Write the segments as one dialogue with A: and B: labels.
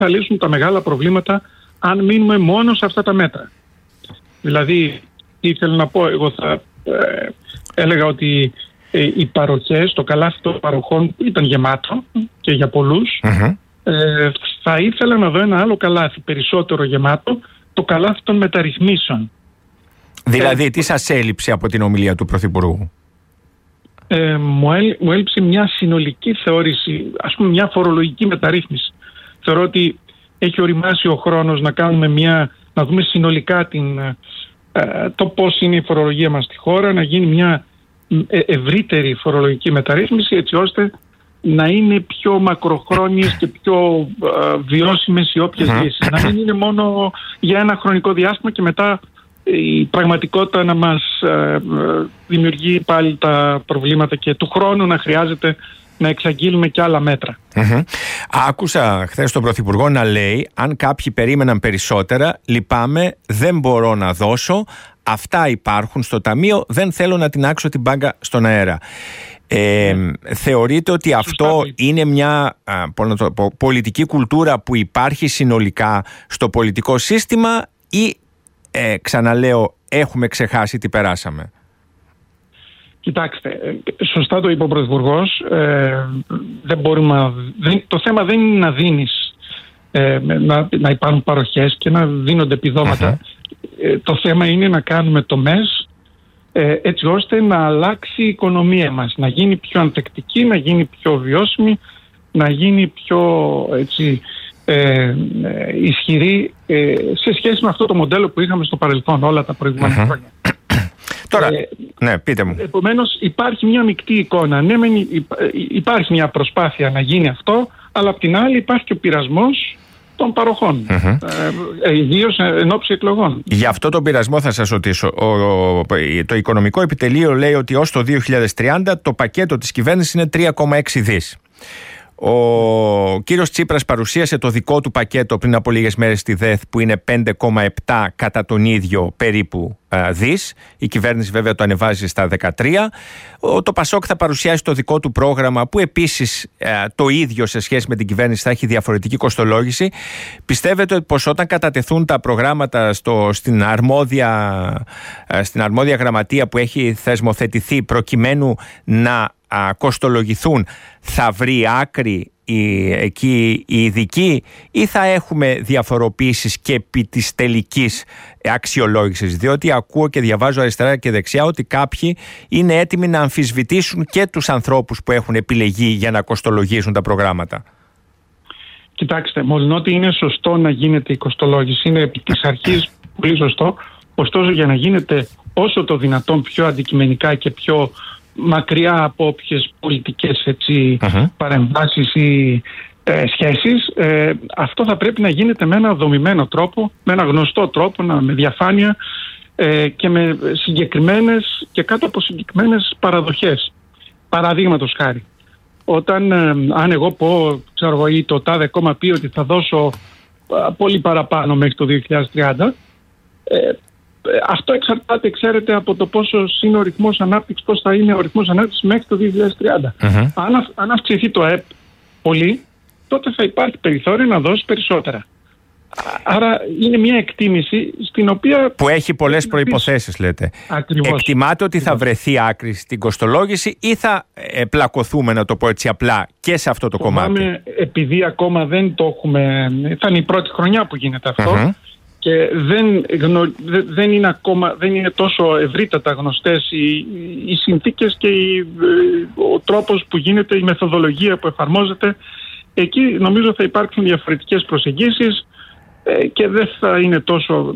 A: θα λύσουν τα μεγάλα προβλήματα αν μείνουμε μόνο σε αυτά τα μέτρα. Δηλαδή, τι ήθελα να πω, εγώ θα έλεγα ότι οι παροχές, το καλάθι των παροχών ήταν γεμάτο και για πολλούς. Θα ήθελα να δω ένα άλλο καλάθι περισσότερο γεμάτο, το καλάθι των μεταρρυθμίσεων.
B: Δηλαδή, τι σας έλειψε από την ομιλία του Πρωθυπουργού?
A: Μου έλειψε μια συνολική θεώρηση, ας πούμε μια φορολογική μεταρρύθμιση. Θεωρώ ότι έχει οριμάσει ο χρόνος να κάνουμε να δούμε συνολικά το πώς είναι η φορολογία μας στη χώρα, να γίνει μια ευρύτερη φορολογική μεταρρύθμιση, έτσι ώστε να είναι πιο μακροχρόνιες και πιο βιώσιμες οι όποιες λύσεις. Να μην είναι μόνο για ένα χρονικό διάστημα και μετά η πραγματικότητα να μας δημιουργεί πάλι τα προβλήματα και του χρόνου να χρειάζεται να εξαγγείλουμε και άλλα μέτρα.
B: Άκουσα χθες τον Πρωθυπουργό να λέει: αν κάποιοι περίμεναν περισσότερα, λυπάμαι, δεν μπορώ να δώσω. Αυτά υπάρχουν στο Ταμείο, δεν θέλω να τινάξω την μπάγκα στον αέρα. Θεωρείτε ότι αυτό είναι μια πολιτική κουλτούρα που υπάρχει συνολικά στο πολιτικό σύστημα ή ξαναλέω, έχουμε ξεχάσει τι περάσαμε?
A: Κοιτάξτε, σωστά το είπε ο Πρωθυπουργός. Το θέμα δεν είναι να δίνεις, να υπάρχουν παροχές και να δίνονται επιδόματα. Το θέμα είναι να κάνουμε τομές έτσι ώστε να αλλάξει η οικονομία μας, να γίνει πιο ανθεκτική, να γίνει πιο βιώσιμη, να γίνει πιο ισχυρή σε σχέση με αυτό το μοντέλο που είχαμε στο παρελθόν όλα τα προηγούμενα χρόνια.
B: Τώρα, ναι, πείτε μου.
A: Επομένως υπάρχει μια μεικτή εικόνα. Ναι, υπάρχει μια προσπάθεια να γίνει αυτό, αλλά απ' την άλλη υπάρχει και ο πειρασμός των παροχών, ιδίως εν ώψη εκλογών. Για
B: αυτό τον πειρασμό θα σας ρωτήσω. Το Οικονομικό Επιτελείο λέει ότι ως το 2030 το πακέτο της κυβέρνησης είναι 3,6 δις. Ο κύριος Τσίπρας παρουσίασε το δικό του πακέτο πριν από λίγες μέρες στη ΔΕΘ, που είναι 5,7 κατά τον ίδιο περίπου δις. Η κυβέρνηση βέβαια το ανεβάζει στα 13. Το Πασόκ θα παρουσιάσει το δικό του πρόγραμμα, που επίσης το ίδιο σε σχέση με την κυβέρνηση θα έχει διαφορετική κοστολόγηση. Πιστεύετε πως όταν κατατεθούν τα προγράμματα στην αρμόδια γραμματεία που έχει θεσμοθετηθεί προκειμένου να κοστολογηθούν, θα βρει άκρη εκεί η ειδική, ή θα έχουμε διαφοροποίησεις και επί της τελικής αξιολόγησης? Διότι ακούω και διαβάζω αριστερά και δεξιά ότι κάποιοι είναι έτοιμοι να αμφισβητήσουν και τους ανθρώπους που έχουν επιλεγεί για να κοστολογήσουν τα προγράμματα.
A: Κοιτάξτε, μολονότι είναι σωστό να γίνεται η κοστολόγηση, είναι επί της αρχής πολύ σωστό, ωστόσο για να γίνεται όσο το δυνατόν πιο αντικειμενικά και πιο μακριά από όποιες πολιτικές παρεμβάσεις ή σχέσεις, αυτό θα πρέπει να γίνεται με ένα δομημένο τρόπο, με ένα γνωστό τρόπο, με διαφάνεια και με συγκεκριμένες και κάτω από συγκεκριμένες παραδοχές. Παραδείγματος χάρη, αν εγώ πω, ή το τάδε κόμμα πει ότι θα δώσω πολύ παραπάνω μέχρι το 2030, αυτό εξαρτάται, ξέρετε, από το πόσος είναι ο ρυθμός ανάπτυξης, πώς θα είναι ο ρυθμός ανάπτυξης μέχρι το 2030. Αν αυξηθεί το ΕΠ πολύ, τότε θα υπάρχει περιθώριο να δώσει περισσότερα. Άρα είναι μια εκτίμηση στην οποία... που έχει πολλές προϋποθέσεις, λέτε. Ακριβώς.
B: Εκτιμάτε ότι θα βρεθεί άκρη στην κοστολόγηση ή θα πλακωθούμε, να το πω έτσι απλά, και σε αυτό το κομμάτι?
A: Επειδή ακόμα δεν το έχουμε... Θα είναι η πρώτη χρονιά που γίνεται αυτό. Και δεν είναι τόσο ευρύτατα γνωστές οι συνθήκες και ο τρόπος που γίνεται, η μεθοδολογία που εφαρμόζεται. Εκεί νομίζω θα υπάρξουν διαφορετικές προσεγγίσεις και δεν θα είναι τόσο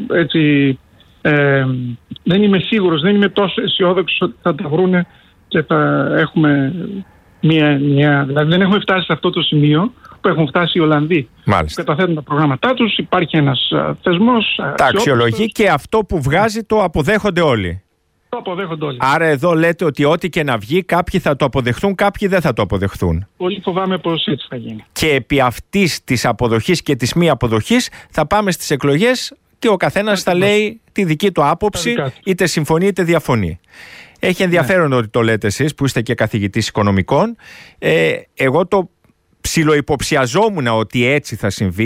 A: δεν είμαι σίγουρος, δεν είμαι τόσο αισιόδοξος ότι θα τα βρούνε και θα έχουμε δηλαδή δεν έχουμε φτάσει σε αυτό το σημείο που έχουν φτάσει οι Ολλανδοί.
B: Μάλιστα.
A: Καταθέτουν τα προγράμματά τους, υπάρχει ένας θεσμός.
B: Τα αξιολογεί και αυτό που βγάζει το αποδέχονται όλοι.
A: Το αποδέχονται όλοι.
B: Άρα εδώ λέτε ότι ό,τι και να βγει, κάποιοι θα το αποδεχθούν, κάποιοι δεν θα το αποδεχθούν.
A: Πολύ φοβάμαι πως έτσι θα γίνει.
B: Και επί αυτής της αποδοχής και της μη αποδοχής θα πάμε στις εκλογές και ο καθένας θα λέει τη δική του άποψη, είτε συμφωνεί είτε διαφωνεί. Έχει ενδιαφέρον ότι το λέτε εσείς που είστε και καθηγητής οικονομικών. Εγώ το ψιλοϊποψιαζόμουν ότι έτσι θα συμβεί.